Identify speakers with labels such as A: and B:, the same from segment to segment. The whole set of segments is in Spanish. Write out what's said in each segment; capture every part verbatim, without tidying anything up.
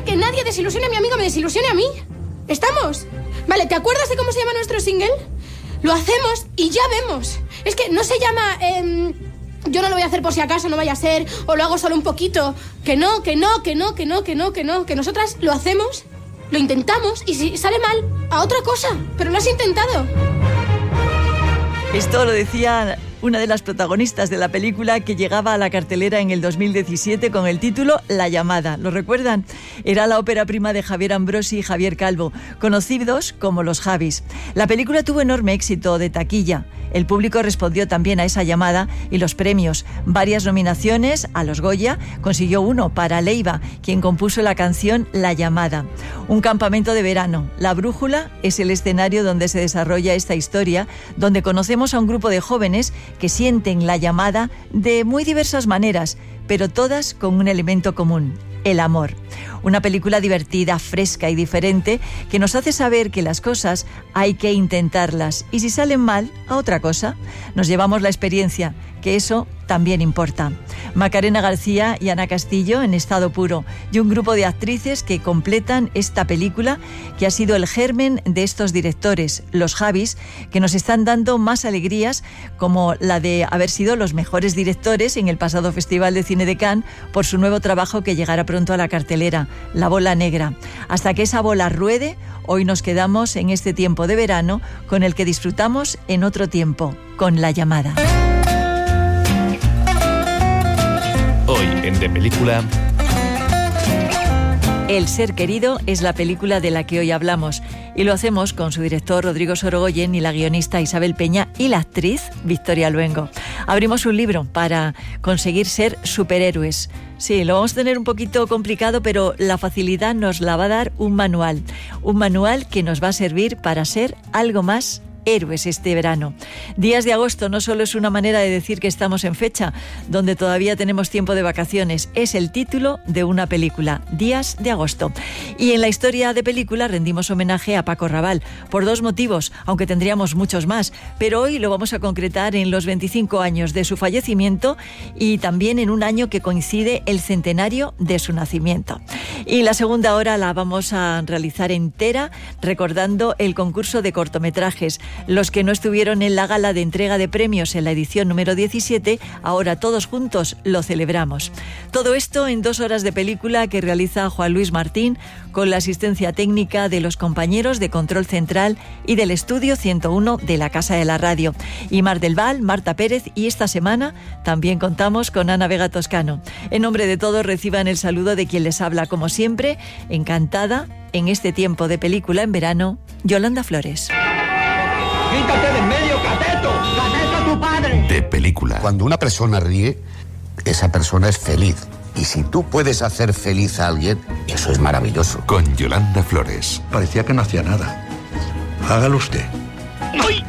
A: hacer que nadie desilusione a mi amigo me desilusione a mí. ¿Estamos? Vale, ¿te acuerdas de cómo se llama nuestro single? Lo hacemos y ya vemos. Es que no se llama... Eh, yo no lo voy a hacer por si acaso, no vaya a ser, o lo hago solo un poquito. Que no, que no, que no, que no, que no, que no. Que nosotras lo hacemos, lo intentamos, y si sale mal, a otra cosa. Pero lo has intentado.
B: Esto lo decía una de las protagonistas de la película, que llegaba a la cartelera en el dos mil diecisiete con el título La llamada. ¿Lo recuerdan? Era la ópera prima de Javier Ambrosi y Javier Calvo, conocidos como los Javis. La película tuvo enorme éxito de taquilla. El público respondió también a esa llamada y los premios. Varias nominaciones a los Goya, consiguió uno para Leiva, quien compuso la canción La llamada. Un campamento de verano. La Brújula es el escenario donde se desarrolla esta historia, donde conocemos a un grupo de jóvenes que sienten la llamada de muy diversas maneras, pero todas con un elemento común: el amor. Una película divertida, fresca y diferente, que nos hace saber que las cosas hay que intentarlas, y si salen mal, a otra cosa. Nos llevamos la experiencia, que eso también importa. Macarena García y Ana Castillo en estado puro, y un grupo de actrices que completan esta película, que ha sido el germen de estos directores, los Javis, que nos están dando más alegrías, como la de haber sido los mejores directores en el pasado Festival de Cine de Cannes por su nuevo trabajo que llegará pronto a la cartelera, La bola negra. Hasta que esa bola ruede, hoy nos quedamos en este tiempo de verano con el que disfrutamos en otro tiempo, con La llamada.
C: Hoy en De Película...
B: El ser querido es la película de la que hoy hablamos, y lo hacemos con su director Rodrigo Sorogoyen y la guionista Isabel Peña y la actriz Victoria Luengo. Abrimos un libro para conseguir ser superhéroes. Sí, lo vamos a tener un poquito complicado, pero la facilidad nos la va a dar un manual. Un manual que nos va a servir para ser algo más héroes este verano. Días de agosto no solo es una manera de decir que estamos en fecha, donde todavía tenemos tiempo de vacaciones, es el título de una película, Días de agosto. Y en la historia de película rendimos homenaje a Paco Raval, por dos motivos, aunque tendríamos muchos más, pero hoy lo vamos a concretar en los veinticinco años de su fallecimiento y también en un año que coincide el centenario de su nacimiento. Y la segunda hora la vamos a realizar entera recordando el concurso de cortometrajes. Los que no estuvieron en la gala de entrega de premios en la edición número diecisiete, ahora todos juntos lo celebramos. Todo esto en dos horas de película que realiza Juan Luis Martín, con la asistencia técnica de los compañeros de Control Central y del Estudio ciento uno de la Casa de la Radio. Y Mar del Val, Marta Pérez, y esta semana también contamos con Ana Vega Toscano. En nombre de todos reciban el saludo de quien les habla, como siempre, encantada en este tiempo de película en verano, Yolanda Flores.
D: ¡Quítate de en medio, cateto! ¡Cateto a tu padre!
C: De Película.
E: Cuando una persona ríe, esa persona es feliz. Y si tú puedes hacer feliz a alguien, eso es maravilloso.
C: Con Yolanda Flores.
F: Parecía que no hacía nada. Hágalo usted.
C: ¡Ay!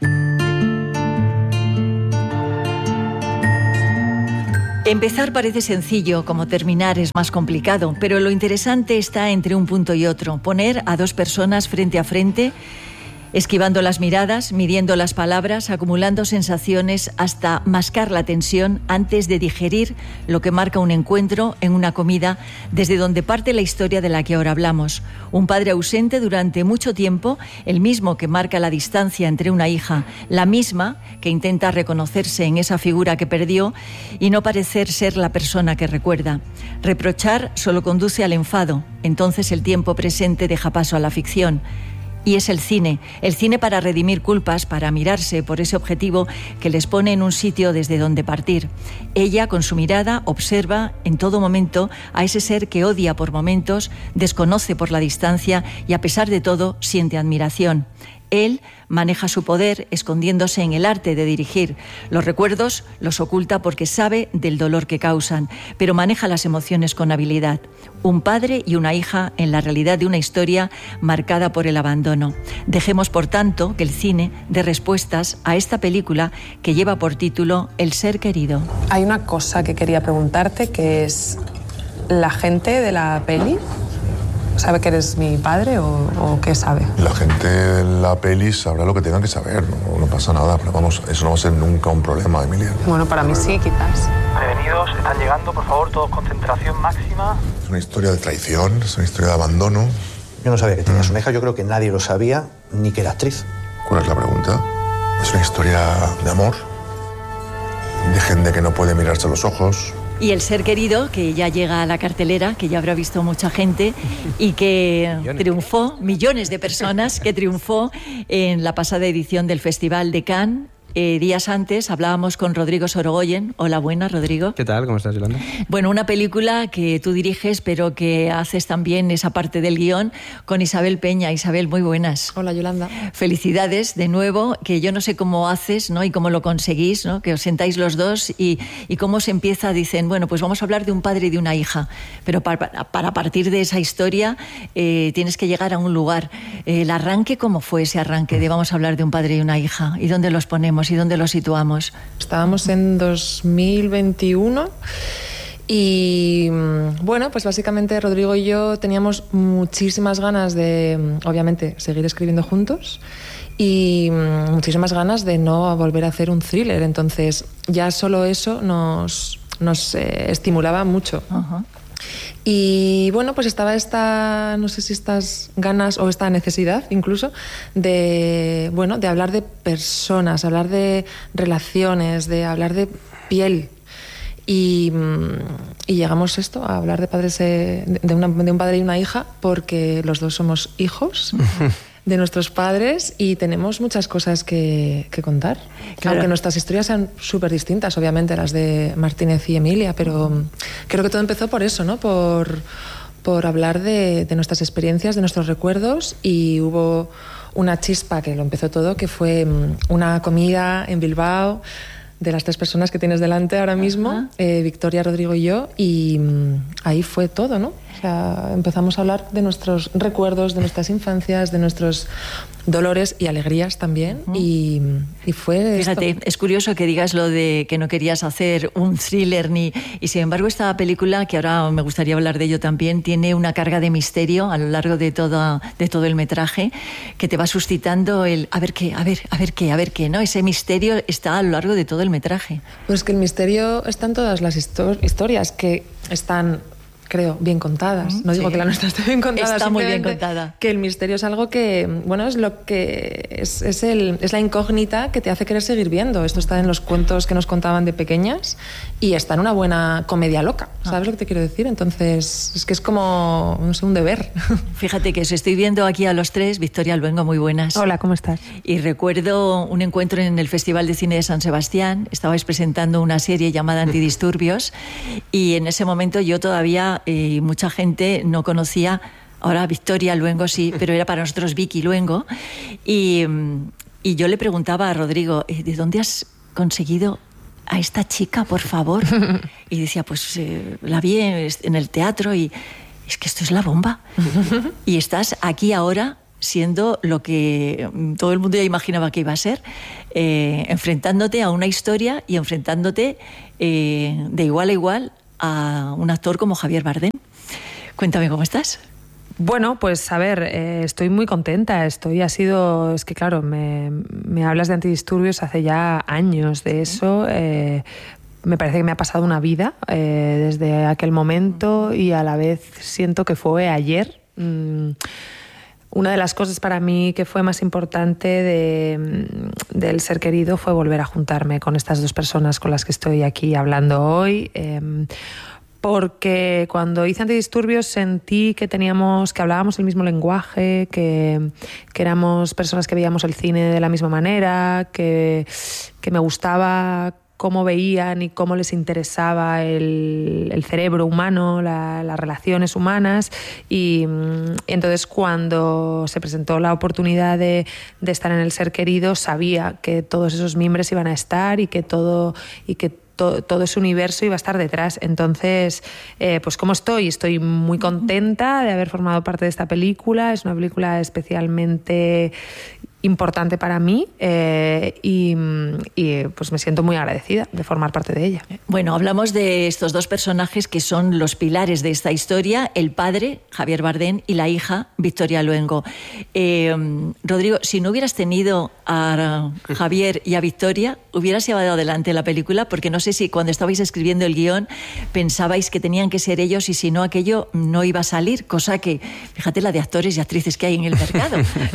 B: Empezar parece sencillo, como terminar es más complicado, pero lo interesante está entre un punto y otro. Poner a dos personas frente a frente, esquivando las miradas, midiendo las palabras, acumulando sensaciones hasta mascar la tensión antes de digerir lo que marca un encuentro en una comida, desde donde parte la historia de la que ahora hablamos. Un padre ausente durante mucho tiempo, el mismo que marca la distancia entre una hija, la misma que intenta reconocerse en esa figura que perdió y no parecer ser la persona que recuerda. Reprochar solo conduce al enfado, entonces el tiempo presente deja paso a la ficción. Y es el cine, el cine para redimir culpas, para mirarse por ese objetivo que les pone en un sitio desde donde partir. Ella, con su mirada, observa en todo momento a ese ser que odia por momentos, desconoce por la distancia y a pesar de todo siente admiración. Él maneja su poder escondiéndose en el arte de dirigir. Los recuerdos los oculta porque sabe del dolor que causan, pero maneja las emociones con habilidad. Un padre y una hija en la realidad de una historia marcada por el abandono. Dejemos, por tanto, que el cine dé respuestas a esta película que lleva por título El ser querido.
G: Hay una cosa que quería preguntarte, que es la gente de la peli. ¿Sabe que eres mi padre o, o qué sabe?
H: La gente de la peli sabrá lo que tengan que saber, no, no pasa nada, pero vamos, eso no va a ser nunca un problema, Emilia.
G: Bueno, para mí sí, quizás.
I: Prevenidos están llegando, por favor, todos concentración máxima.
H: Es una historia de traición, es una historia de abandono.
J: Yo no sabía que tenías una hija, yo creo que nadie lo sabía, ni que era actriz.
H: ¿Cuál es la pregunta? Es una historia de amor, de gente que no puede mirarse a los ojos.
B: Y El ser querido, que ya llega a la cartelera, que ya habrá visto mucha gente y que millones. triunfó, millones de personas, que triunfó en la pasada edición del Festival de Cannes. Eh, días antes hablábamos con Rodrigo Sorogoyen. Hola, buenas, Rodrigo.
K: ¿Qué tal? ¿Cómo estás, Yolanda?
B: Bueno, una película que tú diriges, pero que haces también esa parte del guión con Isabel Peña. Isabel, muy buenas.
G: Hola, Yolanda.
B: Felicidades de nuevo, que yo no sé cómo haces, ¿no? Y cómo lo conseguís, ¿no? Que os sentáis los dos y, y cómo se empieza, dicen, bueno, pues vamos a hablar de un padre y de una hija, pero para, para partir de esa historia eh, tienes que llegar a un lugar. Eh, ¿El arranque cómo fue ese arranque de vamos a hablar de un padre y una hija? ¿Y dónde los ponemos? ¿Y dónde lo situamos?
G: Estábamos en dos mil veintiuno y bueno, pues básicamente Rodrigo y yo teníamos muchísimas ganas de, obviamente, seguir escribiendo juntos y muchísimas ganas de no volver a hacer un thriller. Entonces ya solo eso nos, nos eh, estimulaba mucho. Uh-huh. Y bueno, pues estaba esta, no sé si estas ganas o esta necesidad incluso de, bueno, de hablar de personas, hablar de relaciones, de hablar de piel. Y, y llegamos esto a hablar de padres de, de, una, de un padre y una hija porque los dos somos hijos de nuestros padres y tenemos muchas cosas que, que contar. Claro. Aunque nuestras historias sean súper distintas, obviamente, las de Martínez y Emilia, pero creo que todo empezó por eso, ¿no? Por, por hablar de, de nuestras experiencias, de nuestros recuerdos, y hubo una chispa que lo empezó todo, que fue una comida en Bilbao de las tres personas que tienes delante ahora mismo, eh, Victoria, Rodrigo y yo, y ahí fue todo, ¿no? O sea, empezamos a hablar de nuestros recuerdos, de nuestras infancias, de nuestros dolores y alegrías también, uh-huh. y, y fue...
B: Fíjate, esto. Es curioso que digas lo de que no querías hacer un thriller, ni y sin embargo esta película, que ahora me gustaría hablar de ello también, tiene una carga de misterio a lo largo de todo, de todo el metraje, que te va suscitando el a ver qué, a ver, a ver qué, a ver qué, ¿no? Ese misterio está a lo largo de todo el metraje.
G: Pues que el misterio está en todas las histor- historias que están... creo, bien contadas. No digo sí. que la nuestra esté bien contada.
B: Está muy bien contada.
G: Que el misterio es algo que, bueno, es lo que es, es, el, es la incógnita que te hace querer seguir viendo. Esto está en los cuentos que nos contaban de pequeñas y está en una buena comedia loca. ¿Sabes ah. lo que te quiero decir? Entonces, es que es como, no sé, un deber.
B: Fíjate que os estoy viendo aquí a los tres. Victoria Luengo, muy buenas.
G: Hola, ¿cómo estás?
B: Y recuerdo un encuentro en el Festival de Cine de San Sebastián. Estabais presentando una serie llamada Antidisturbios y en ese momento yo todavía y eh, mucha gente no conocía, ahora Victoria Luengo sí, pero era para nosotros Vicky Luengo, y, y yo le preguntaba a Rodrigo, ¿de dónde has conseguido a esta chica, por favor? Y decía, pues eh, la vi en el teatro y es que esto es la bomba. Y estás aquí ahora siendo lo que todo el mundo ya imaginaba que iba a ser, eh, enfrentándote a una historia y enfrentándote eh, de igual a igual a un actor como Javier Bardem. Cuéntame, ¿cómo estás?
L: Bueno, pues a ver, eh, estoy muy contenta. Estoy, ha sido, es que claro, me, me hablas de Antidisturbios hace ya años de eso. Eh, me parece que me ha pasado una vida eh, desde aquel momento y a la vez siento que fue ayer. Mm, Una de las cosas para mí que fue más importante de, del ser querido fue volver a juntarme con estas dos personas con las que estoy aquí hablando hoy, eh, porque cuando hice Antidisturbios sentí que teníamos, que hablábamos el mismo lenguaje, que, que éramos personas que veíamos el cine de la misma manera, que, que me gustaba cómo veían y cómo les interesaba el, el cerebro humano, la, las relaciones humanas. Y, y entonces cuando se presentó la oportunidad de, de estar en El ser querido, sabía que todos esos mimbres iban a estar y que todo, y que to, todo ese universo iba a estar detrás. Entonces, eh, pues ¿cómo estoy? Estoy muy contenta de haber formado parte de esta película. Es una película especialmente importante para mí eh, y, y pues me siento muy agradecida de formar parte de ella.
B: Bueno, hablamos de estos dos personajes que son los pilares de esta historia, el padre, Javier Bardem, y la hija, Victoria Luengo. Eh, Rodrigo, si no hubieras tenido a Javier y a Victoria, ¿hubieras llevado adelante la película? Porque no sé si cuando estabais escribiendo el guión pensabais que tenían que ser ellos y si no aquello no iba a salir, cosa que, fíjate la de actores y actrices que hay en el mercado.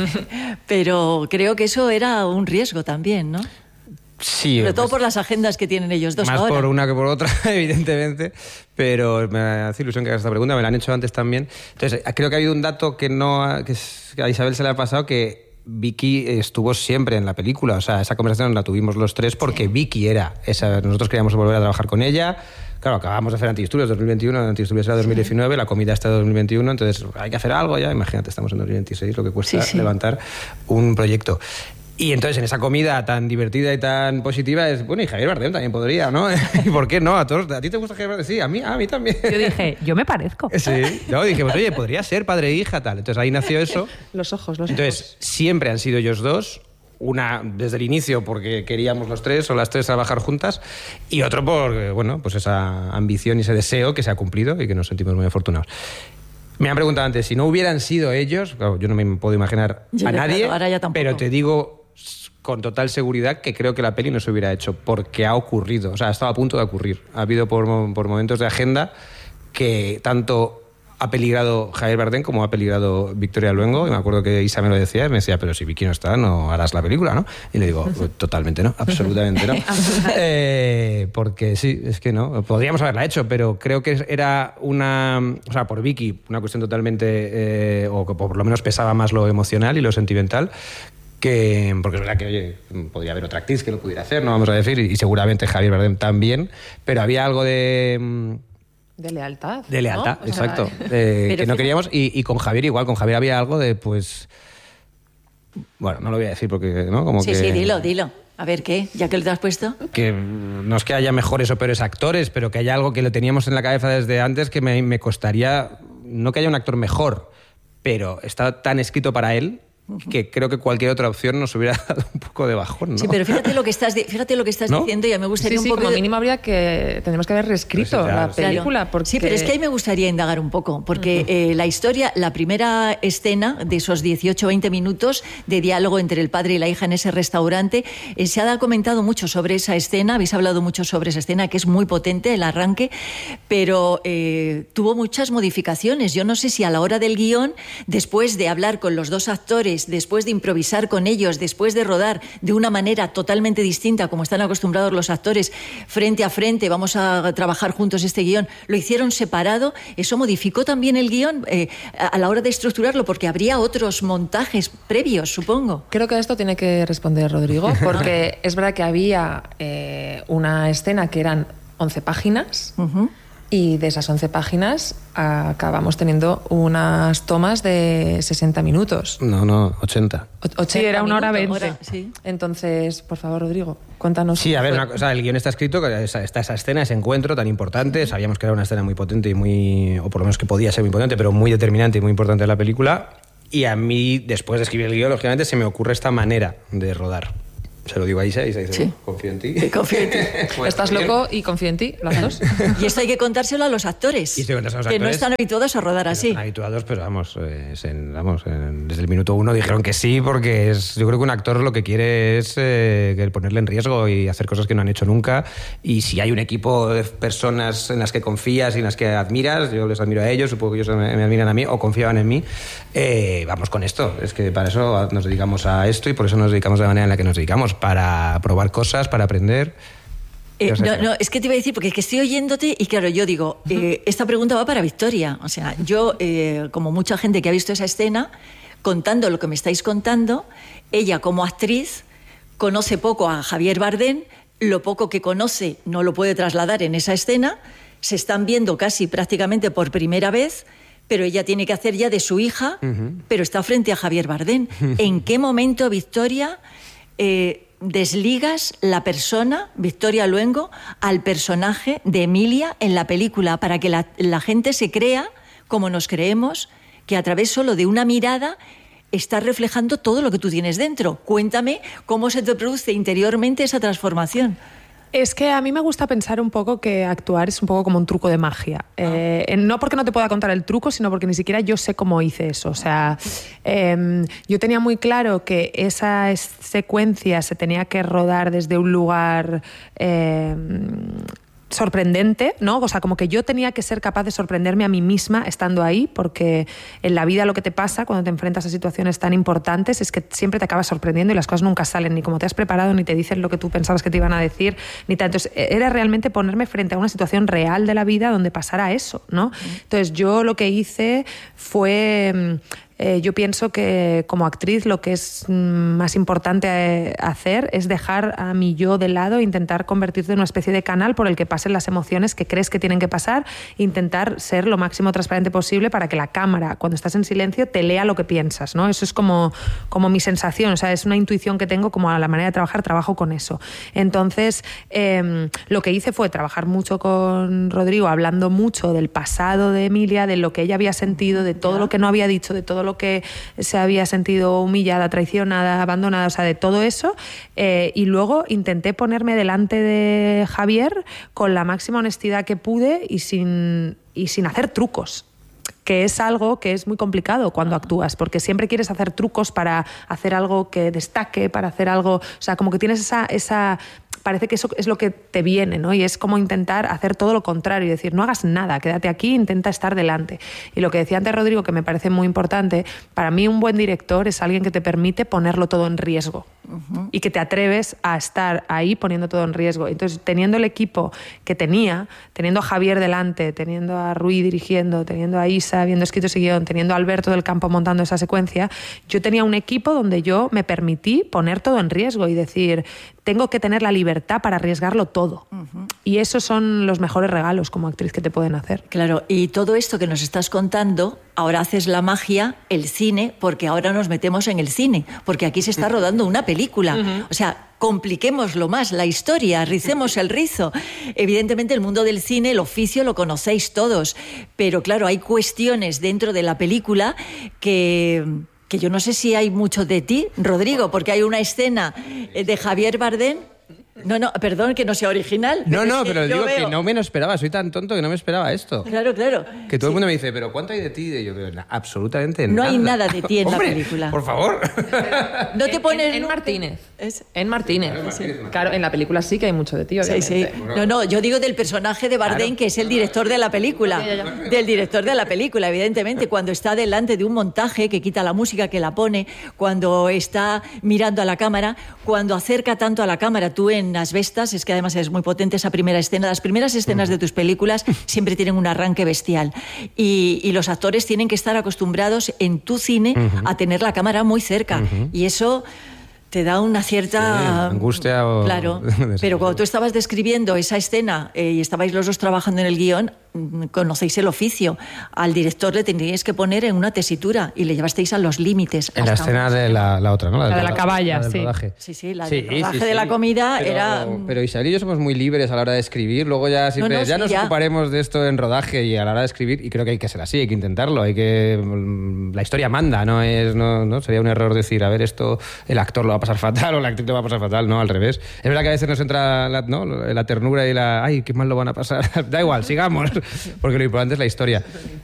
B: Pero creo que eso era un riesgo también, ¿no?
K: Sí.
B: Sobre todo
K: pues,
B: por las agendas que tienen ellos dos
K: más
B: ahora.
K: Más por una que por otra, evidentemente, pero me hace ilusión que hagas esta pregunta, me la han hecho antes también. Entonces, creo que ha habido un dato que, no, que a Isabel se le ha pasado, que Vicky estuvo siempre en la película, o sea, esa conversación la tuvimos los tres porque sí. Vicky era esa, nosotros queríamos volver a trabajar con ella. Claro, acabamos de hacer Antidisturbios dos mil veintiuno, Antidisturbios era dos mil diecinueve, sí. La comida está en dos mil veintiuno, entonces hay que hacer algo ya. Imagínate, estamos en dos mil veintiséis, lo que cuesta sí, sí. levantar un proyecto. Y entonces en esa comida tan divertida y tan positiva es, bueno, y Javier Bardem también podría, ¿no? ¿Y por qué no? ¿A todos? ¿A ti te gusta Javier Bardem? Sí, a mí, a mí también.
L: Yo dije, yo me parezco.
K: Sí, yo dije, pues oye, podría ser padre e hija, tal. Entonces ahí nació eso.
L: Los ojos, los
K: entonces,
L: ojos.
K: Entonces, siempre han sido ellos dos. Una desde el inicio porque queríamos los tres o las tres trabajar juntas y otro por, bueno, pues esa ambición y ese deseo que se ha cumplido y que nos sentimos muy afortunados. Me han preguntado antes, si no hubieran sido ellos, claro, yo no me puedo imaginar
B: yo
K: a
B: ya,
K: nadie,
B: claro, ahora ya tampoco.
K: Pero te digo con total seguridad que creo que la peli no se hubiera hecho porque ha ocurrido, o sea, ha estado a punto de ocurrir. Ha habido por, por momentos de agenda que tanto ha peligrado Javier Bardem como ha peligrado Victoria Luengo. Y me acuerdo que Isa me lo decía y me decía, pero si Vicky no está, no harás la película, ¿no? Y le digo, totalmente no, absolutamente no. eh, porque sí, es que no, podríamos haberla hecho, pero creo que era una, o sea, por Vicky, una cuestión totalmente, eh, o que por lo menos pesaba más lo emocional y lo sentimental, que, porque es verdad que, oye, podría haber otra actriz que lo pudiera hacer, no vamos a decir, y seguramente Javier Bardem también, pero había algo de...
G: De lealtad.
K: De lealtad,
G: ¿no?
K: exacto.
G: O sea,
K: eh, que no queríamos. Y, y con Javier igual, con Javier había algo de, pues... Bueno, no lo voy a decir porque, ¿no? Como
B: sí,
K: que,
B: sí, dilo, dilo. A ver, ¿qué? ¿Ya que lo te has puesto?
K: Que no es que haya mejores o peores actores, pero que haya algo que lo teníamos en la cabeza desde antes que me, me costaría... No que haya un actor mejor, pero está tan escrito para él que creo que cualquier otra opción nos hubiera dado un poco de bajón, ¿no?
B: Sí, pero fíjate lo que estás, fíjate lo que estás ¿no? diciendo y a mí me gustaría
G: sí, sí,
B: un poco...
G: como
B: de...
G: mínimo habría que... Tendríamos que haber reescrito
K: pues sí, claro,
G: la película.
B: Claro.
G: Porque...
B: Sí, pero es que ahí me gustaría indagar un poco, porque uh-huh. eh, la historia, la primera escena de esos dieciocho veinte minutos de diálogo entre el padre y la hija en ese restaurante, eh, se ha comentado mucho sobre esa escena, habéis hablado mucho sobre esa escena, que es muy potente, el arranque, pero eh, tuvo muchas modificaciones. Yo no sé si a la hora del guión, después de hablar con los dos actores, después de improvisar con ellos, después de rodar de una manera totalmente distinta, como están acostumbrados los actores, frente a frente, vamos a trabajar juntos este guión, lo hicieron separado, ¿eso modificó también el guión eh, a la hora de estructurarlo? Porque habría otros montajes previos, supongo.
G: Creo que a esto tiene que responder Rodrigo, porque es verdad que había eh, una escena que eran once páginas, uh-huh. y de esas once páginas acabamos teniendo unas tomas de sesenta minutos.
K: No, no, ochenta.
G: O- ochenta
L: sí, era una hora
G: minutos.
L: veinte.
B: Sí.
G: Entonces, por favor, Rodrigo, cuéntanos.
K: Sí, a ver, una cosa, el guión está escrito, está esa escena, ese encuentro tan importante, sabíamos que era una escena muy potente y muy, o por lo menos que podía ser muy potente, pero muy determinante y muy importante en la película. Y a mí, después de escribir el guión, lógicamente, se me ocurre esta manera de rodar. Se lo digo a Isa, Isa dice,
B: sí.
K: confío en ti.
B: Sí, confío en ti.
K: Bueno,
G: Estás
K: bien.
G: loco y confío en ti, las dos.
B: Y esto hay que contárselo a los actores,
K: Y estoy contando a los
B: que no
K: actores,
B: están habituados a rodar así.
K: Están habituados, pero vamos, eh, es en- vamos en- desde el minuto uno dijeron que sí, porque es, yo creo que un actor lo que quiere es eh, que ponerle en riesgo y hacer cosas que no han hecho nunca. Y si hay un equipo de personas en las que confías y en las que admiras, yo les admiro a ellos, supongo que ellos me, me admiran a mí o confiaban en mí, eh, vamos con esto. Es que para eso nos dedicamos a esto y por eso nos dedicamos de la manera en la que nos dedicamos, para probar cosas, para aprender.
B: Eh,
K: O sea,
B: no, no, es que te iba a decir, porque es que estoy oyéndote y claro, yo digo, eh, esta pregunta va para Victoria. O sea, yo, eh, como mucha gente que ha visto esa escena, contando lo que me estáis contando, ella como actriz conoce poco a Javier Bardem, lo poco que conoce no lo puede trasladar en esa escena, se están viendo casi prácticamente por primera vez, pero ella tiene que hacer ya de su hija, uh-huh. pero está frente a Javier Bardem. ¿En qué momento, Victoria, eh, desligas la persona, Victoria Luengo, al personaje de Emilia en la película, para que la, la gente se crea, como nos creemos, que a través solo de una mirada estás reflejando todo lo que tú tienes dentro. Cuéntame cómo se te produce interiormente esa transformación.
L: Es que a mí me gusta pensar un poco que actuar es un poco como un truco de magia. Eh, no porque no te pueda contar el truco, sino porque ni siquiera yo sé cómo hice eso. O sea, eh, yo tenía muy claro que esa secuencia se tenía que rodar desde un lugar... Eh, sorprendente, ¿no? O sea, como que yo tenía que ser capaz de sorprenderme a mí misma estando ahí, porque en la vida lo que te pasa cuando te enfrentas a situaciones tan importantes es que siempre te acabas sorprendiendo y las cosas nunca salen ni como te has preparado, ni te dicen lo que tú pensabas que te iban a decir, ni tanto. Entonces, era realmente ponerme frente a una situación real de la vida donde pasara eso, ¿no? Entonces, yo lo que hice fue... Eh, yo pienso que como actriz lo que es más importante eh, hacer es dejar a mi yo de lado e intentar convertirte en una especie de canal por el que pasen las emociones que crees que tienen que pasar, e intentar ser lo máximo transparente posible para que la cámara, cuando estás en silencio, te lea lo que piensas, ¿no? Eso es como, como mi sensación, o sea, es una intuición que tengo, como a la manera de trabajar, trabajo con eso. Entonces, eh, lo que hice fue trabajar mucho con Rodrigo, hablando mucho del pasado de Emilia, de lo que ella había sentido, de todo lo que no había dicho, de todo lo que se había sentido humillada, traicionada, abandonada, o sea, de todo eso, eh, y luego intenté ponerme delante de Javier con la máxima honestidad que pude y sin, y sin hacer trucos, que es algo que es muy complicado cuando actúas, porque siempre quieres hacer trucos para hacer algo que destaque, para hacer algo, o sea, como que tienes esa... esa parece que eso es lo que te viene, ¿no? Y es como intentar hacer todo lo contrario y decir, no hagas nada, quédate aquí, intenta estar delante. Y lo que decía antes Rodrigo, que me parece muy importante, para mí un buen director es alguien que te permite ponerlo todo en riesgo. Uh-huh. Y que te atreves a estar ahí poniendo todo en riesgo. Entonces, teniendo el equipo que tenía, teniendo a Javier delante, teniendo a Rui dirigiendo, teniendo a Isa viendo escrito ese guión, teniendo a Alberto del Campo montando esa secuencia, yo tenía un equipo donde yo me permití poner todo en riesgo y decir, tengo que tener la libertad para arriesgarlo todo. Uh-huh. Y esos son los mejores regalos como actriz que te pueden hacer.
B: Claro, y todo esto que nos estás contando, ahora haces la magia, el cine, porque ahora nos metemos en el cine, porque aquí se está rodando una película. Uh-huh. O sea, compliquémoslo más, la historia, ricemos el rizo. Evidentemente el mundo del cine, el oficio, lo conocéis todos, pero claro, hay cuestiones dentro de la película que... que yo no sé si hay mucho de ti, Rodrigo, porque hay una escena de Javier Bardem. No, no, perdón que no sea original.
K: No, no, pero digo
B: veo...
K: que no me lo esperaba. Soy tan tonto que no me esperaba esto.
B: Claro, claro.
K: Que todo
B: sí.
K: el mundo me dice, ¿pero cuánto hay de ti? Y yo veo, absolutamente
B: no
K: nada.
B: No hay nada de ti en
K: Hombre,
B: la película.
K: Por favor.
B: No te pones...
G: En, en Martínez.
B: Es...
G: En Martínez. Claro, sí. Claro, en la película sí que hay mucho de ti, obviamente.
B: Sí, sí. No, no, yo digo del personaje de Bardem, claro, que es el director de la película. Ya, ya, ya. Del director de la película, evidentemente. Cuando está delante de un montaje, que quita la música, que la pone, cuando está mirando a la cámara, cuando acerca tanto a la cámara, tú en Asbestas, es que además es muy potente esa primera escena. Las primeras escenas de tus películas siempre tienen un arranque bestial. Y, y los actores tienen que estar acostumbrados en tu cine uh-huh. a tener la cámara muy cerca. Uh-huh. Y eso te da una cierta...
K: Sí, angustia o...
B: Claro, pero cuando tú estabas describiendo esa escena eh, y estabais los dos trabajando en el guión, conocéis el oficio. Al director le tendríais que poner en una tesitura y le llevasteis a los límites.
K: En la escena de la, la otra, ¿no?
L: La,
K: la
L: de la, la caballa,
K: la
L: sí.
K: Rodaje.
B: Sí, sí, la
K: sí,
B: del rodaje
K: sí, sí.
B: de la comida
K: pero,
B: era...
K: Pero Isabel y yo somos muy libres a la hora de escribir, luego ya siempre,
B: no, no,
K: ya
B: sí,
K: nos
B: ya.
K: ocuparemos de esto en rodaje y a la hora de escribir, y creo que hay que ser así, hay que intentarlo, hay que... La historia manda, no es... No, no sería un error decir, a ver, esto el actor lo va a pasar fatal o la actriz lo va a pasar fatal, no, al revés. Es verdad que a veces nos entra la, ¿no? la ternura y la... Ay, qué mal lo van a pasar. Da igual, sigamos, porque lo importante es la historia.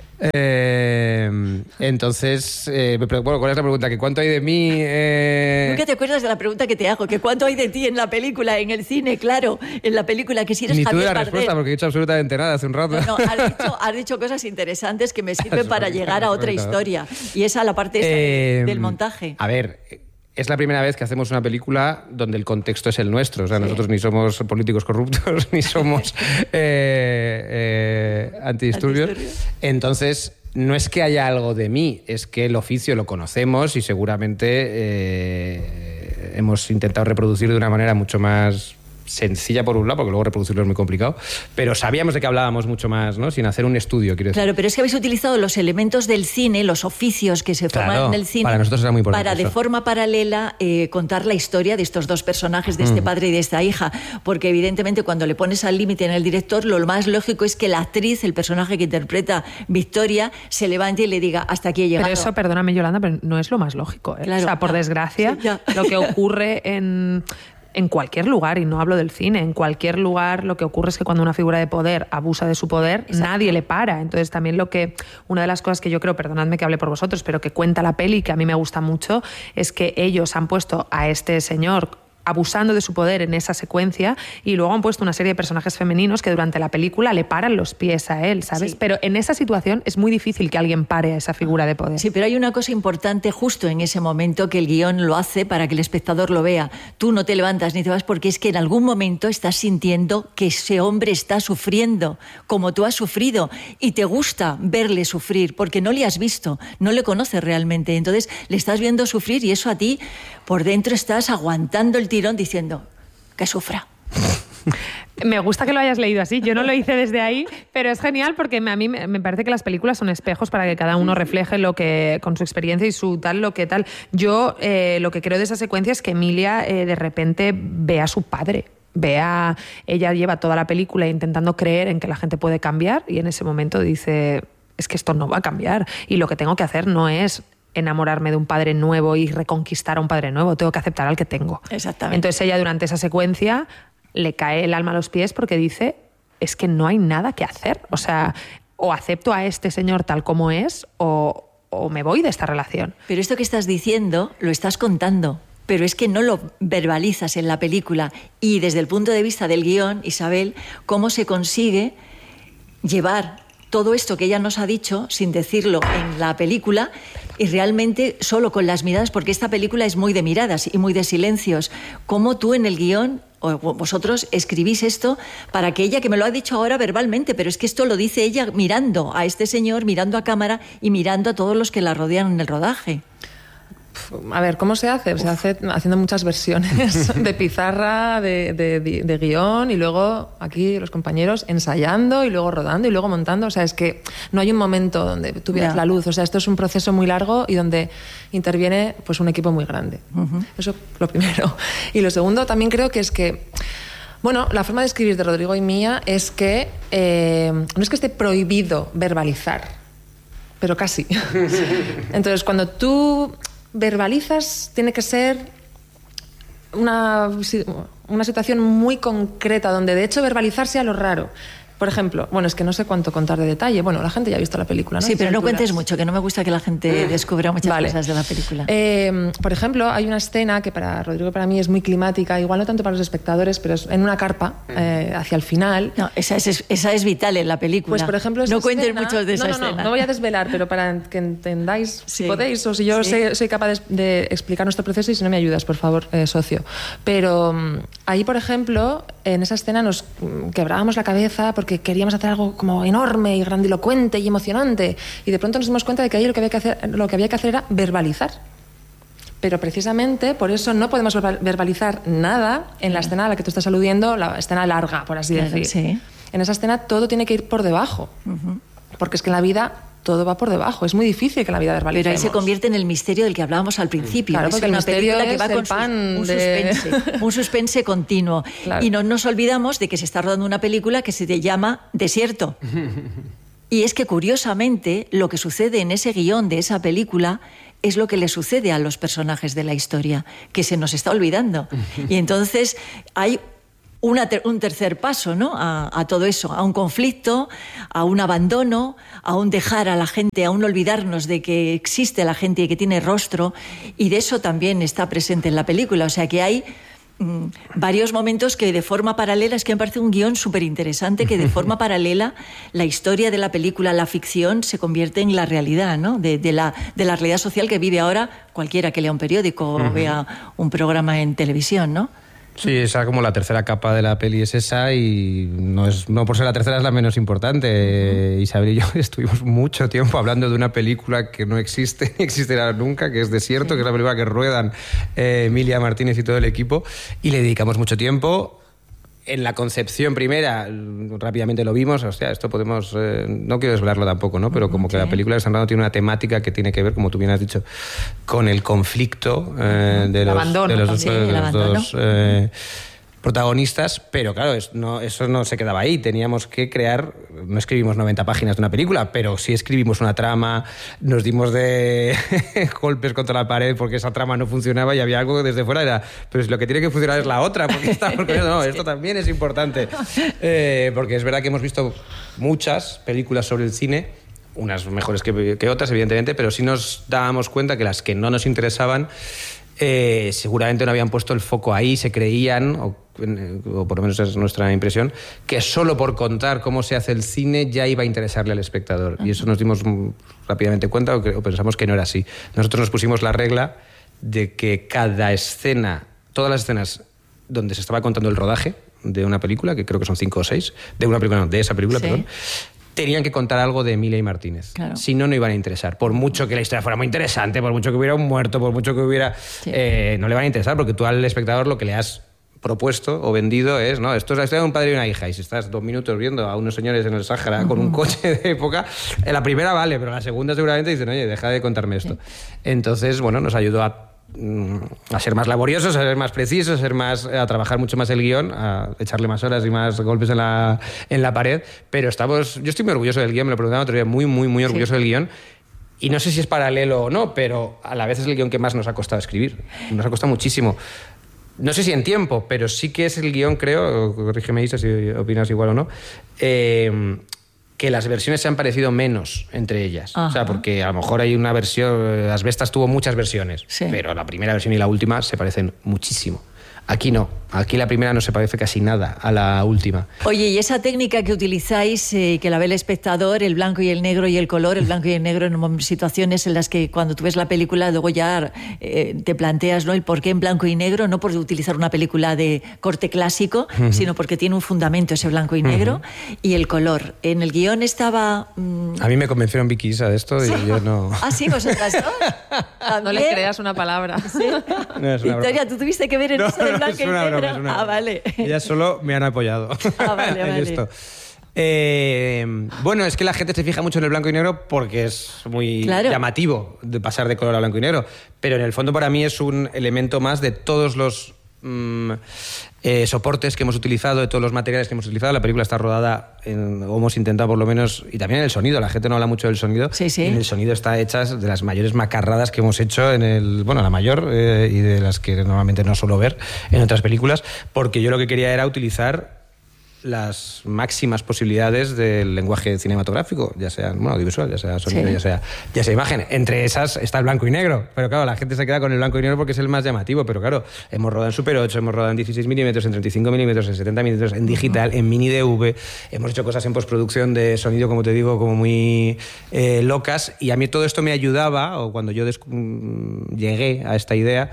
K: Eh, entonces, eh, bueno, ¿cuál es la pregunta? ¿Que cuánto hay de mí? Eh...
B: ¿Nunca te acuerdas de la pregunta que te hago? ¿Que cuánto hay de ti en la película, en el cine? Claro, en la película, que si eres
K: Ni
B: Javier
K: tú de la
B: Bardem.
K: respuesta, porque he dicho absolutamente nada hace un rato.
B: No, no has, dicho, has dicho cosas interesantes que me sirven para llegar a otra historia. Y esa la parte esa
K: eh,
B: del montaje.
K: A ver... Es la primera vez que hacemos una película donde el contexto es el nuestro. O sea, sí. Nosotros ni somos políticos corruptos, ni somos eh, eh, antidisturbios. ¿Antidisturbios? Entonces, no es que haya algo de mí, es que el oficio lo conocemos y seguramente eh, hemos intentado reproducir de una manera mucho más sencilla por un lado, porque luego reproducirlo es muy complicado, pero sabíamos de que hablábamos mucho más, ¿no? Sin hacer un estudio, quiero decir.
B: Claro, pero es que habéis utilizado los elementos del cine, los oficios que se forman
K: Claro,
B: en el cine,
K: para nosotros era muy importante
B: para de
K: eso.
B: forma paralela eh, contar la historia de estos dos personajes, de este
K: Mm.
B: padre y de esta hija, porque evidentemente cuando le pones al límite en el director, lo más lógico es que la actriz, el personaje que interpreta Victoria, se levante y le diga, hasta aquí he llegado.
L: Pero eso, perdóname, Yolanda, pero no es lo más lógico, ¿eh?
B: Claro,
L: o sea, por
B: ya.
L: desgracia,
B: Sí, ya.
L: lo que ocurre en... En cualquier lugar, y no hablo del cine, en cualquier lugar lo que ocurre es que cuando una figura de poder abusa de su poder,
B: Exacto.
L: nadie le para. Entonces también lo que, una de las cosas que yo creo, perdonadme que hable por vosotros, pero que cuenta la peli, que a mí me gusta mucho, es que ellos han puesto a este señor abusando de su poder en esa secuencia y luego han puesto una serie de personajes femeninos que durante la película le paran los pies a él, ¿sabes?
B: Sí.
L: Pero en esa situación es muy difícil que alguien pare a esa figura de poder.
B: Sí, pero hay una cosa importante justo en ese momento que el guión lo hace para que el espectador lo vea. Tú no te levantas ni te vas porque es que en algún momento estás sintiendo que ese hombre está sufriendo como tú has sufrido y te gusta verle sufrir porque no le has visto, no le conoces realmente. Entonces le estás viendo sufrir y eso a ti por dentro estás aguantando el tirón diciendo que sufra.
L: Me gusta que lo hayas leído así. Yo no lo hice desde ahí, pero es genial porque a mí me parece que las películas son espejos para que cada uno refleje lo que con su experiencia y su tal, lo que tal. Yo eh, lo que creo de esa secuencia es que Emilia eh, de repente ve a su padre. Vea, ella lleva toda la película intentando creer en que la gente puede cambiar y en ese momento dice, es que esto no va a cambiar y lo que tengo que hacer no es enamorarme de un padre nuevo y reconquistar a un padre nuevo, tengo que aceptar al que tengo.
B: Exactamente.
L: Entonces ella durante esa secuencia le cae el alma a los pies porque dice, es que no hay nada que hacer, o sea, o acepto a este señor tal como es o, o me voy de esta relación.
B: Pero esto que estás diciendo lo estás contando, pero es que no lo verbalizas en la película y desde el punto de vista del guión, Isabel, cómo se consigue llevar todo esto que ella nos ha dicho sin decirlo en la película y realmente solo con las miradas, porque esta película es muy de miradas y muy de silencios. Cómo tú en el guión o vosotros escribís esto para que ella, que me lo ha dicho ahora verbalmente, pero es que esto lo dice ella mirando a este señor, mirando a cámara y mirando a todos los que la rodean en el rodaje.
G: A ver, ¿cómo se hace? Se hace haciendo muchas versiones de pizarra, de, de, de, de guión y luego aquí los compañeros ensayando y luego rodando y luego montando. O sea, es que no hay un momento donde tú veas
B: Ya.
G: la luz. O sea, esto es un proceso muy largo y donde interviene pues un equipo muy grande. Uh-huh. Eso lo primero. Y lo segundo también creo que es que bueno, la forma de escribir de Rodrigo y mía es que eh, no es que esté prohibido verbalizar, pero casi. Entonces, cuando tú verbalizas, tiene que ser una, una situación muy concreta, donde de hecho verbalizar sea lo raro. Por ejemplo, bueno, es que no sé cuánto contar de detalle. Bueno, la gente ya ha visto la película, ¿no?
B: Sí, pero no cuentes mucho, que no me gusta que la gente descubra muchas
G: vale.
B: cosas de la película.
G: Eh, por ejemplo, hay una escena que para Rodrigo y para mí es muy climática, igual no tanto para los espectadores, pero es en una carpa, eh, hacia el final.
B: No, esa es, esa es vital en la película.
G: Pues, por ejemplo,
B: no cuentes
G: escena,
B: mucho de esa
G: no, no,
B: escena.
G: No, no voy a desvelar, pero para que entendáis,
B: sí.
G: si podéis, o si yo
B: sí.
G: sé, soy capaz de, de explicar nuestro proceso y si no me ayudas, por favor, eh, socio. Pero um, ahí, por ejemplo, en esa escena nos um, quebrábamos la cabeza porque queríamos hacer algo como enorme y grandilocuente y emocionante y de pronto nos dimos cuenta de que ahí lo que había que hacer, lo que había que hacer era verbalizar. Pero precisamente por eso no podemos verbalizar nada en la escena a la que tú estás aludiendo, la escena larga, por así
B: claro,
G: decir.
B: Sí.
G: En esa escena todo tiene que ir por debajo, uh-huh. porque es que en la vida todo va por debajo. Es muy difícil que en la vida verbalicemos.
B: Pero ahí se convierte en el misterio del que hablábamos al principio.
G: Claro,
B: es
G: porque
B: una
G: el misterio
B: película que
G: es
B: va
G: el
B: con
G: pan
B: un
G: de...
B: suspense, un suspense continuo. Claro. Y no nos olvidamos de que se está rodando una película que se llama Desierto. Y es que curiosamente lo que sucede en ese guión de esa película es lo que le sucede a los personajes de la historia, que se nos está olvidando. Y entonces hay Una ter- un tercer paso, ¿no? A, a todo eso, a un conflicto, a un abandono, a un dejar a la gente, a un olvidarnos de que existe la gente y que tiene rostro, y de eso también está presente en la película. O sea que hay mmm, varios momentos que de forma paralela, es que me parece un guión súper interesante, que de forma paralela la historia de la película, la ficción, se convierte en la realidad, ¿no? De, de, la, de la realidad social que vive ahora cualquiera que lea un periódico o vea un programa en televisión, ¿no?
K: Sí, esa como la tercera capa de la peli es esa y no, es, no por ser la tercera es la menos importante. Uh-huh. Isabel y yo estuvimos mucho tiempo hablando de una película que no existe ni existirá nunca, que es Desierto, sí. que es la película que ruedan eh, Emilia Martínez y todo el equipo, y le dedicamos mucho tiempo en la concepción primera, rápidamente lo vimos, o sea, esto podemos, eh, no quiero desvelarlo tampoco, ¿no? Pero como que la película de San Rando tiene una temática que tiene que ver, como tú bien has dicho, con el conflicto eh, de, los,
L: abandono,
K: de los,
L: sí,
K: de
L: el
K: los
L: abandono.
K: dos eh, protagonistas, pero claro, es, no, eso no se quedaba ahí, teníamos que crear, no escribimos noventa páginas de una película, pero sí escribimos una trama, nos dimos de golpes contra la pared porque esa trama no funcionaba y había algo que desde fuera era, pero si lo que tiene que funcionar es la otra, porque está, porque no, esto también es importante, eh, porque es verdad que hemos visto muchas películas sobre el cine, unas mejores que, que otras, evidentemente, pero sí nos dábamos cuenta que las que no nos interesaban Eh, seguramente no habían puesto el foco ahí, se creían, o, o por lo menos es nuestra impresión, que solo por contar cómo se hace el cine ya iba a interesarle al espectador. Y eso nos dimos rápidamente cuenta o, que, o pensamos que no era así. Nosotros nos pusimos la regla de que cada escena, todas las escenas donde se estaba contando el rodaje de una película, que creo que son cinco o seis, de una película, no, de esa película, sí. perdón, tenían que contar algo de Emilia y Martínez. Claro. Si no, no iban a interesar. Por mucho que la historia fuera muy interesante, por mucho que hubiera un muerto, por mucho que hubiera... Sí. Eh, no le van a interesar, porque tú al espectador lo que le has propuesto o vendido es, no, esto es la historia de un padre y una hija, y si estás dos minutos viendo a unos señores en el Sáhara uh-huh. con un coche de época, en la primera vale, pero la segunda seguramente dicen, oye, deja de contarme esto. Sí. Entonces, bueno, nos ayudó a a ser más laboriosos, a ser más precisos, a, ser más, a trabajar mucho más el guión, a echarle más horas y más golpes en la, en la pared, pero estamos, yo estoy muy orgulloso del guión, me lo preguntaba otro día, muy, muy, muy orgulloso sí. del guión, y no sé si es paralelo o no, pero a la vez es el guión que más nos ha costado escribir, nos ha costado muchísimo. No sé si en tiempo, pero sí que es el guión, creo, corrígeme Isa si opinas igual o no, eh, que las versiones se han parecido menos entre ellas. Ajá. O sea, porque a lo mejor hay una versión... Asbestas tuvo muchas versiones, sí. pero la primera versión y la última se parecen muchísimo. Aquí no. Aquí la primera no se parece casi nada a la última.
B: Oye, y esa técnica que utilizáis, eh, que la ve el espectador, el blanco y el negro y el color, el blanco y el negro en situaciones en las que cuando tú ves la película luego ya eh, te planteas, ¿no?, el por qué en blanco y negro, no por utilizar una película de corte clásico, uh-huh. sino porque tiene un fundamento ese blanco y negro, uh-huh. y el color. En el guión estaba... Mmm...
K: A mí me convencieron Vicky Isa de esto y ¿sí? yo no...
B: Ah, sí, vosotras dos.
G: No le creas una palabra.
B: ¿Sí?
K: No, es una
B: Victoria,
K: broma.
B: ¿tú tuviste que ver en
K: no,
B: eso de blanco
K: no,
B: y negro?
K: Broma, es una
B: ah, vale.
K: Ellas solo me han apoyado.
B: Ah, vale,
K: en
B: vale.
K: esto. Eh, bueno, es que la gente se fija mucho en el blanco y negro porque es muy claro. llamativo de pasar de color a blanco y negro, pero en el fondo para mí es un elemento más de todos los mm, eh, soportes que hemos utilizado, de todos los materiales que hemos utilizado. La película está rodada, en, o hemos intentado por lo menos, y también en el sonido, la gente no habla mucho del sonido,
B: sí, sí.
K: y en el sonido está hecha de las mayores macarradas que hemos hecho en el, bueno, la mayor, eh, y de las que normalmente no suelo ver en otras películas, porque yo lo que quería era utilizar las máximas posibilidades del lenguaje cinematográfico, ya sea bueno, audiovisual, ya sea sonido, sí. ya sea ya sea imagen. Entre esas está el blanco y negro, pero claro, la gente se queda con el blanco y negro porque es el más llamativo, pero claro, hemos rodado en Super ocho, hemos rodado en dieciséis milímetros, en treinta y cinco milímetros, en setenta milímetros, en digital, uh-huh. en mini D V, hemos hecho cosas en postproducción de sonido, como te digo, como muy eh, locas, y a mí todo esto me ayudaba, o cuando yo descu- llegué a esta idea,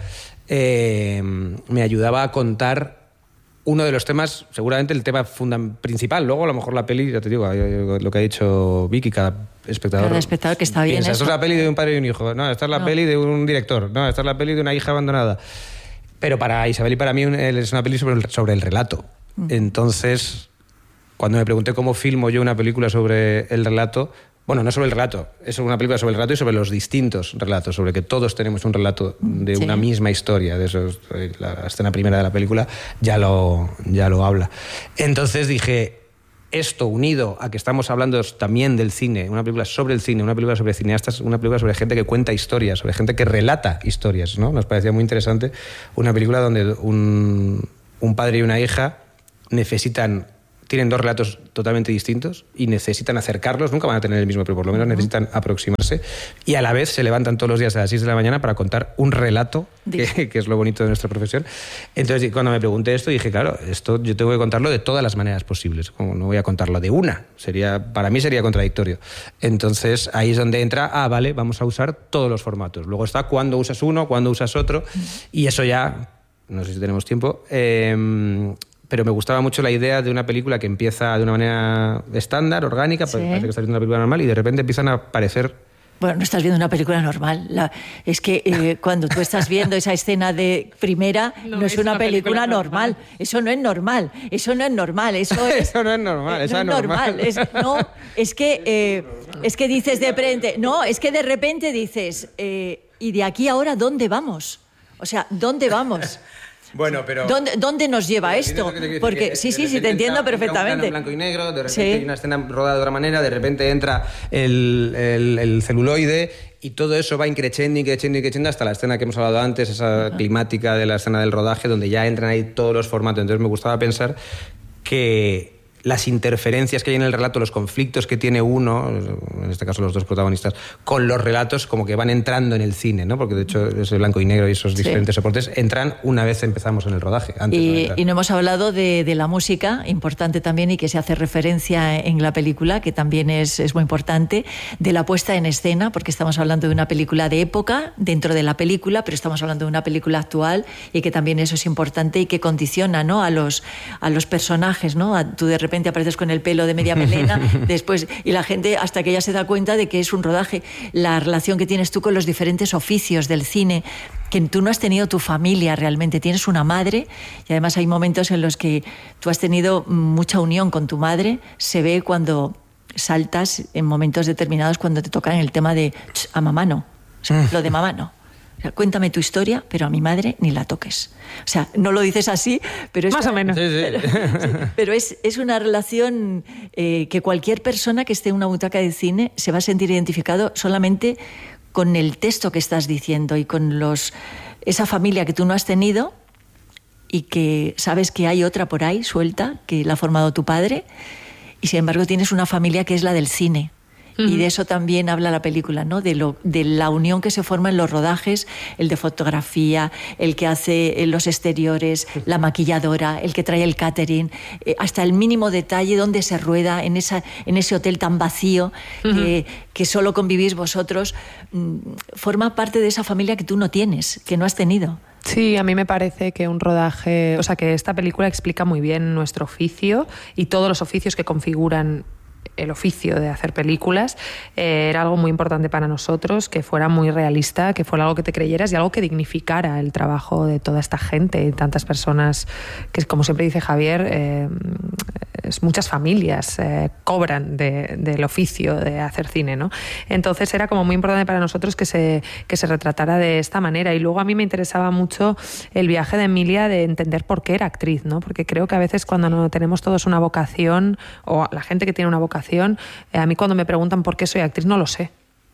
K: eh, me ayudaba a contar uno de los temas, seguramente el tema funda- principal. Luego, a lo mejor la peli, ya te digo, lo que ha dicho Vicky, cada espectador...
B: Cada espectador que está bien
K: piensa,
B: eso.
K: Esto es la peli de un padre y un hijo. No, esta es la no. peli de un director. No, esta es la peli de una hija abandonada. Pero para Isabel y para mí es una peli sobre el, sobre el relato. Uh-huh. Entonces, cuando me pregunté cómo filmo yo una película sobre el relato... Bueno, no sobre el relato, es una película sobre el relato y sobre los distintos relatos, sobre que todos tenemos un relato de sí. una misma historia. De eso, la escena primera de la película ya lo, ya lo habla. Entonces dije, esto unido a que estamos hablando también del cine, una película sobre el cine, una película sobre cineastas, una película sobre gente que cuenta historias, sobre gente que relata historias, ¿no? Nos parecía muy interesante una película donde un, un padre y una hija necesitan... tienen dos relatos totalmente distintos y necesitan acercarlos, nunca van a tener el mismo, pero por lo menos necesitan aproximarse, y a la vez se levantan todos los días a las seis de la mañana para contar un relato, que, que es lo bonito de nuestra profesión. Entonces, cuando me pregunté esto, dije, claro, esto yo tengo que contarlo de todas las maneras posibles, como no voy a contarlo de una, sería para mí sería contradictorio. Entonces, ahí es donde entra, ah, vale, vamos a usar todos los formatos. Luego está cuándo usas uno, cuándo usas otro, y eso ya, no sé si tenemos tiempo... Eh, pero me gustaba mucho la idea de una película que empieza de una manera estándar, orgánica, sí. parece que está viendo una película normal, y de repente empiezan a aparecer
B: Bueno, no estás viendo una película normal. La, es que eh, cuando tú estás viendo esa escena de primera, no, no es, es una, una película, película normal. normal. Eso no es normal. Eso no es normal. Eso, es,
K: eso no es normal.
B: Eh, no es normal. Es, no, es que, eh, es que dices de repente... No, es que de repente dices... Eh, ¿y de aquí ahora dónde vamos? O sea, ¿dónde vamos?
K: Bueno, pero...
B: ¿Dónde, ¿Dónde nos lleva esto? Porque sí, sí, sí, te entiendo
K: entra,
B: perfectamente.
K: Entra un plano en blanco y negro, de repente
B: sí.
K: hay una escena rodada de otra manera, de repente entra el, el, el celuloide y todo eso va increciendo, increciendo, increciendo hasta la escena que hemos hablado antes, esa climática de la escena del rodaje, donde ya entran ahí todos los formatos. Entonces me gustaba pensar que las interferencias que hay en el relato, los conflictos que tiene uno, en este caso los dos protagonistas, con los relatos como que van entrando en el cine, ¿no? Porque de hecho ese blanco y negro y esos diferentes sí. soportes entran una vez empezamos en el rodaje. Antes
B: y,
K: no
B: y no hemos hablado de, de la música, importante también, y que se hace referencia en la película, que también es, es muy importante, de la puesta en escena, porque estamos hablando de una película de época dentro de la película, pero estamos hablando de una película actual y que también eso es importante y que condiciona, ¿no?, a los, a los personajes, ¿no? A, tú de repente De repente apareces con el pelo de media melena, después, y la gente hasta que ya se da cuenta de que es un rodaje. La relación que tienes tú con los diferentes oficios del cine, que tú no has tenido tu familia realmente, tienes una madre, y además hay momentos en los que tú has tenido mucha unión con tu madre, se ve cuando saltas en momentos determinados cuando te tocan el tema de a mamá no, o sea, lo de mamá no. O sea, cuéntame tu historia, pero a mi madre ni la toques. O sea, no lo dices así, pero es...
L: Más o menos.
K: Sí, sí.
B: Pero, sí, pero es, es una relación eh, que cualquier persona que esté en una butaca de cine se va a sentir identificado solamente con el texto que estás diciendo y con los esa familia que tú no has tenido y que sabes que hay otra por ahí suelta, que la ha formado tu padre, y sin embargo tienes una familia que es la del cine. Y de eso también habla la película, ¿no? De, lo, de la unión que se forma en los rodajes, el de fotografía, el que hace los exteriores, la maquilladora, el que trae el catering, eh, hasta el mínimo detalle donde se rueda en, esa, en ese hotel tan vacío uh-huh. que, que solo convivís vosotros, mmm, forma parte de esa familia que tú no tienes, que no has tenido.
L: Sí, a mí me parece que un rodaje, o sea, que esta película explica muy bien nuestro oficio y todos los oficios que configuran el oficio de hacer películas. Eh, era algo muy importante para nosotros, que fuera muy realista, que fuera algo que te creyeras y algo que dignificara el trabajo de toda esta gente y tantas personas que, como siempre dice Javier, eh, muchas familias eh, cobran de, del oficio de hacer cine, ¿no? Entonces era como muy importante para nosotros que se, que se retratara de esta manera. Y luego a mí me interesaba mucho el viaje de Emilia de entender por qué era actriz, ¿no? Porque creo que a veces cuando no tenemos todos una vocación, o la gente que tiene una vocación, a mí cuando me preguntan por qué soy actriz no lo sé.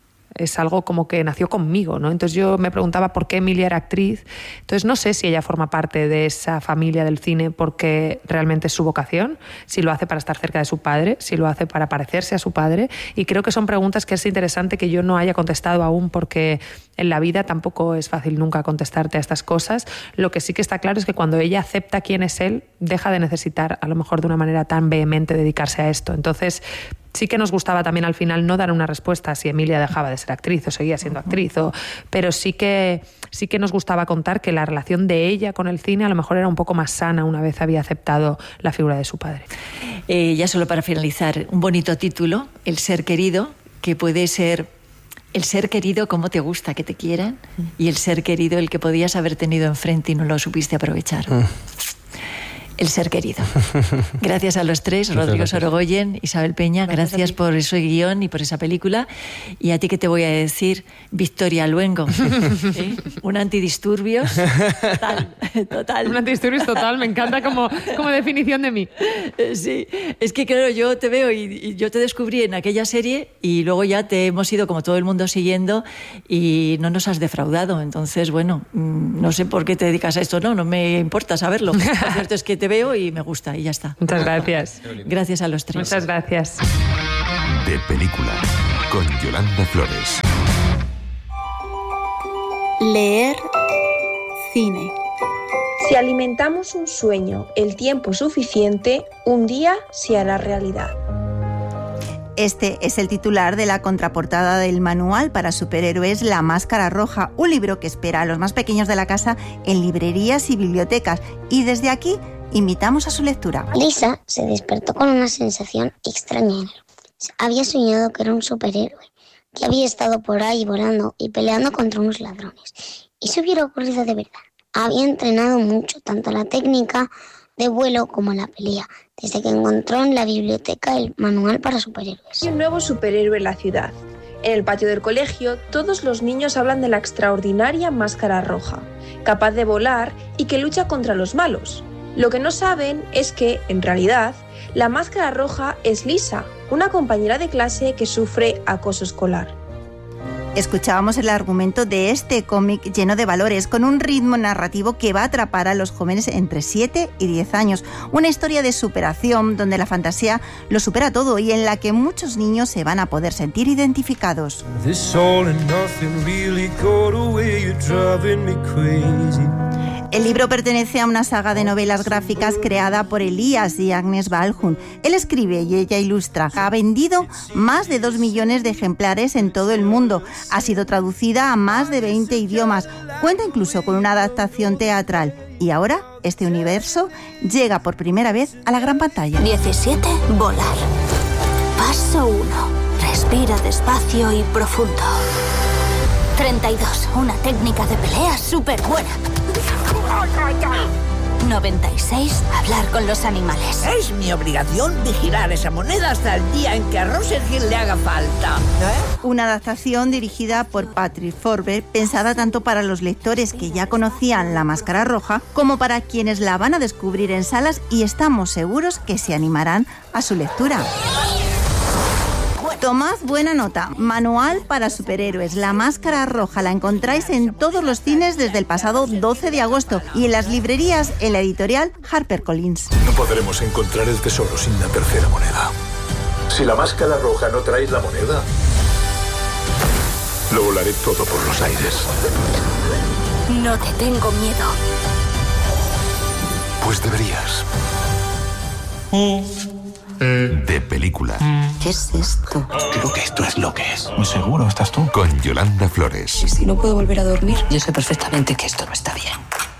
L: Es algo como que nació conmigo, ¿no? Entonces yo me preguntaba por qué Emilia era actriz. Entonces no sé si ella forma parte de esa familia del cine porque realmente es su vocación, si lo hace para estar cerca de su padre, si lo hace para parecerse a su padre. Y creo que son preguntas que es interesante que yo no haya contestado aún, porque en la vida tampoco es fácil nunca contestarte a estas cosas. Lo que sí que está claro es que cuando ella acepta quién es él, deja de necesitar, a lo mejor de una manera tan vehemente, dedicarse a esto. Entonces sí que nos gustaba también al final no dar una respuesta si Emilia dejaba de ser actriz o seguía siendo actriz, o, pero sí que, sí que nos gustaba contar que la relación de ella con el cine a lo mejor era un poco más sana una vez había aceptado la figura de su padre.
B: Eh, ya solo para finalizar, un bonito título, El ser querido, que puede ser el ser querido como te gusta que te quieran, y el ser querido el que podías haber tenido enfrente y no lo supiste aprovechar. Mm. El ser querido. Gracias a los tres, Muchas Rodrigo gracias. Sorogoyen, Isabel Peña, gracias, gracias por ese guión y por esa película. Y a ti, ¿qué te voy a decir? Victoria Luengo, ¿eh? Un antidisturbios total, total.
L: Un antidisturbios total, me encanta como, como definición de mí.
B: Sí, es que claro, yo te veo y, y yo te descubrí en aquella serie y luego ya te hemos ido como todo el mundo siguiendo y no nos has defraudado. Entonces, bueno, no sé por qué te dedicas a esto, no, no me importa saberlo. Lo cierto es que te Te veo y me gusta y ya está.
L: Muchas gracias.
B: Gracias a los tres.
L: Muchas gracias.
C: De película, con Yolanda Flores.
M: Leer cine.
N: Si alimentamos un sueño el tiempo suficiente, un día se hará realidad.
O: Este es el titular de la contraportada del manual para superhéroes La Máscara Roja, un libro que espera a los más pequeños de la casa en librerías y bibliotecas. Y desde aquí invitamos a su lectura.
P: Lisa se despertó con una sensación extraña en el. Había soñado que era un superhéroe. que había estado por ahí volando y peleando contra unos ladrones. Y se hubiera ocurrido de verdad. Había entrenado mucho, tanto la técnica de vuelo como la pelea, desde que encontró en la biblioteca el manual para superhéroes.
N: Hay un nuevo superhéroe en la ciudad. En el patio del colegio, todos los niños hablan de la extraordinaria Máscara Roja, capaz de volar y que lucha contra los malos. Lo que no saben es que, en realidad, la Máscara Roja es Lisa, una compañera de clase que sufre acoso escolar.
O: Escuchábamos el argumento de este cómic lleno de valores, con un ritmo narrativo que va a atrapar a los jóvenes entre siete y diez años. Una historia de superación donde la fantasía lo supera todo y en la que muchos niños se van a poder sentir identificados. El libro pertenece a una saga de novelas gráficas creada por Elías y Agnes Balhun. Él escribe y ella ilustra. Ha vendido más de dos millones de ejemplares en todo el mundo. Ha sido traducida a más de veinte idiomas. Cuenta incluso con una adaptación teatral. Y ahora, este universo llega por primera vez a la gran pantalla.
Q: diecisiete. Volar. Paso uno. Respira despacio y profundo. treinta y dos. Una técnica de pelea súper buena. noventa y seis. Hablar con los animales.
R: Es mi obligación vigilar esa moneda hasta el día en que a Rosenhill le haga falta. ¿Eh?
O: Una adaptación dirigida por Patrick Forber, pensada tanto para los lectores que ya conocían La Máscara Roja, como para quienes la van a descubrir en salas, y estamos seguros que se animarán a su lectura. Tomad buena nota. Manual para superhéroes. La Máscara Roja la encontráis en todos los cines desde el pasado doce de agosto y en las librerías en la editorial HarperCollins.
S: No podremos encontrar el tesoro sin la tercera moneda. Si la Máscara Roja no traéis la moneda, lo volaré todo por los aires.
Q: No te tengo miedo.
C: Pues deberías. De película.
Q: ¿Qué es esto?
C: Creo que esto es lo que es. ¿Muy seguro estás tú? Con Yolanda Flores.
Q: Si no puedo volver a dormir, yo sé perfectamente que esto no está bien.